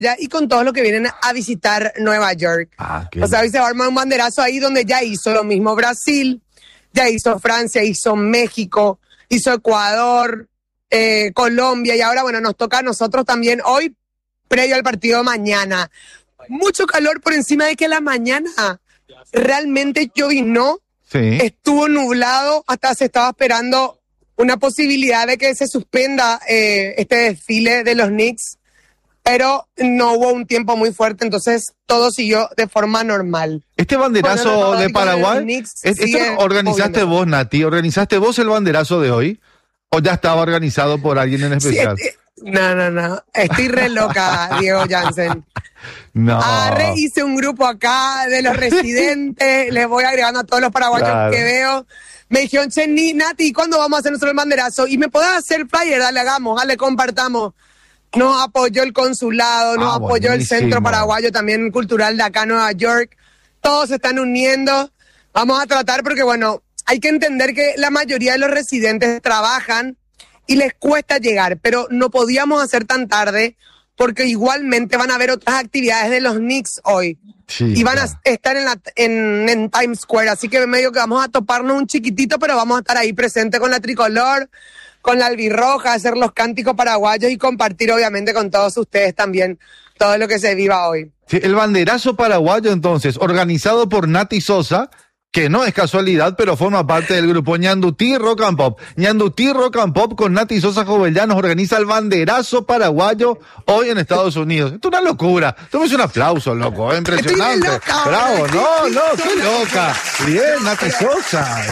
y con todos los que vienen a visitar Nueva York. O sea, hoy se va a armar un banderazo ahí donde ya hizo lo mismo Brasil, ya hizo Francia, hizo México, hizo Ecuador, Colombia, y ahora, bueno, nos toca a nosotros también hoy, previo al partido mañana. Mucho calor por encima de que la mañana realmente llovinó, estuvo nublado, hasta se estaba esperando una posibilidad de que se suspenda este desfile de los Knicks, pero no hubo un tiempo muy fuerte, entonces todo siguió de forma normal. Este banderazo de Paraguay, ¿esto organizaste vos, Nati? ¿Organizaste vos el banderazo de hoy? ¿O ya estaba organizado por alguien en especial? Sí, no, estoy re loca, Diego Jansen. No. Hice un grupo acá de los residentes, les voy agregando a todos los paraguayos que veo. Me dijeron, che, Nati, ¿cuándo vamos a hacer nuestro banderazo? Y me podés hacer flyer, dale, hagamos, dale, compartamos. Nos apoyó el consulado, nos apoyó buenísimo. El Centro Paraguayo también cultural de acá, Nueva York. Todos se están uniendo. Vamos a tratar porque, bueno, hay que entender que la mayoría de los residentes trabajan y les cuesta llegar, pero no podíamos hacer tan tarde porque igualmente van a haber otras actividades de los Knicks hoy. Sí, y van a estar en Times Square, así que medio que vamos a toparnos un chiquitito, pero vamos a estar ahí presente con la tricolor, con la albirroja, hacer los cánticos paraguayos y compartir obviamente con todos ustedes también todo lo que se viva hoy. Sí, el banderazo paraguayo entonces, organizado por Nati Sosa, que no es casualidad, pero forma parte del grupo Ñandutí Rock and Pop. Ñandutí Rock and Pop con Nati Sosa Jovellanos organiza el banderazo paraguayo hoy en Estados Unidos. Esto es una locura. Tómese un aplauso, loco, impresionante. Loca, bravo, qué loca. Bien, Nati Sosa.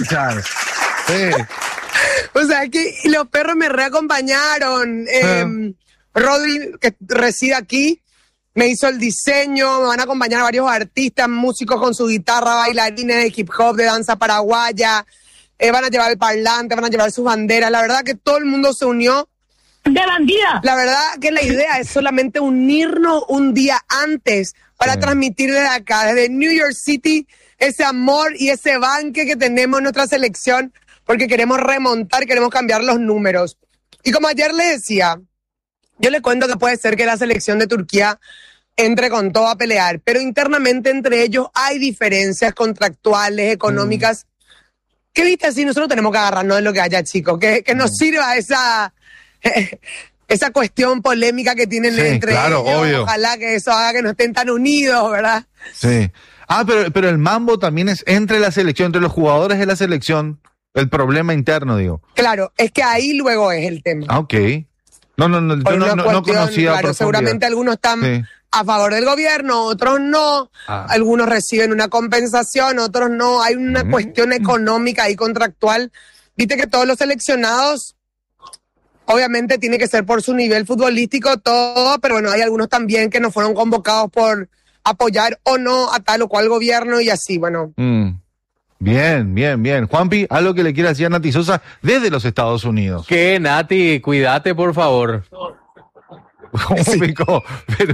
Sí. O sea, que los perros me reacompañaron. Rodri, que reside aquí, me hizo el diseño, me van a acompañar varios artistas, músicos con su guitarra, bailarines de hip hop, de danza paraguaya, van a llevar el parlante, van a llevar sus banderas. La verdad que todo el mundo se unió. ¡De bandida! La verdad que la idea es solamente unirnos un día antes para transmitir desde acá, desde New York City, ese amor y ese banque que tenemos en nuestra selección, porque queremos remontar, queremos cambiar los números. Y como ayer les decía, yo le cuento que puede ser que la selección de Turquía entre con todo a pelear, pero internamente entre ellos hay diferencias contractuales, económicas, que viste así, nosotros tenemos que agarrarnos de lo que haya, chicos, que nos sirva esa cuestión polémica que tienen entre ellos. Obvio. Ojalá que eso haga que no estén tan unidos, ¿verdad? Sí. Pero el mambo también es entre la selección, entre los jugadores de la selección, el problema interno, digo. Claro, es que ahí luego es el tema. Ok. No, yo no conocía. Claro, seguramente algunos están a favor del gobierno, otros no, algunos reciben una compensación, otros no, hay una cuestión económica y contractual. Viste que todos los seleccionados, obviamente tiene que ser por su nivel futbolístico, todo, pero bueno, hay algunos también que no fueron convocados por apoyar o no a tal o cual gobierno y así, bueno. Bien. Juanpi, algo que le quiera decir a Nati Sosa desde los Estados Unidos. Que Nati, cuídate, por favor. Cómico, pero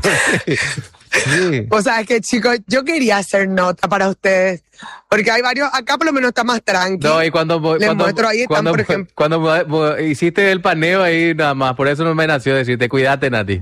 sí. O sea, es que chicos, yo quería hacer nota para ustedes, porque hay varios, acá por lo menos está más tranquilo. No, y cuando hiciste el paneo ahí nada más, por eso no me nació decirte, cuídate, Nati.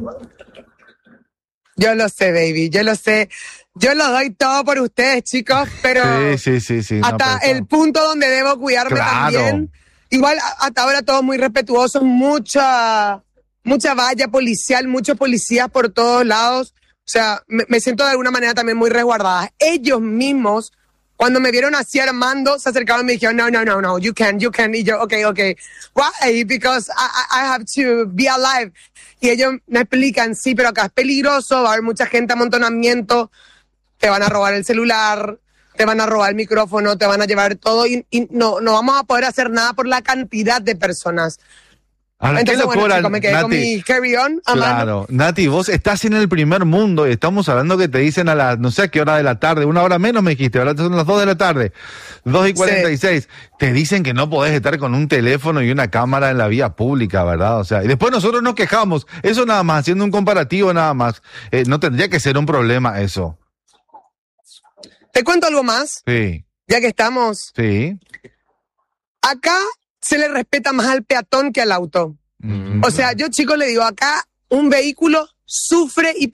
Yo lo sé, baby, yo lo sé. Yo lo doy todo por ustedes, chicos, pero sí. hasta el punto donde debo cuidarme también. Igual, hasta ahora todos muy respetuosos, mucha valla policial, muchos policías por todos lados. O sea, me siento de alguna manera también muy resguardada. Ellos mismos, cuando me vieron así armando, se acercaron y me dijeron, no, you can. Y yo, okay. Why? Because I have to be alive. Y ellos me explican, sí, pero acá es peligroso, va a haber mucha gente, amontonamiento, te van a robar el celular, te van a robar el micrófono, te van a llevar todo y no vamos a poder hacer nada por la cantidad de personas. Ahora, entonces, bueno, chicos, me quedé con mi carry on a claro, mano. Nati, vos estás en el primer mundo y estamos hablando que te dicen a las, no sé a qué hora de la tarde, 1 hora menos me dijiste, ahora son las 2 de la tarde, 2:46. Sí. Te dicen que no podés estar con un teléfono y una cámara en la vía pública, ¿verdad? O sea, y después nosotros nos quejamos, eso nada más, haciendo un comparativo nada más. No tendría que ser un problema eso. ¿Te cuento algo más? Sí. Ya que estamos. Sí. Acá se le respeta más al peatón que al auto. O sea, yo, chicos, le digo, acá un vehículo sufre y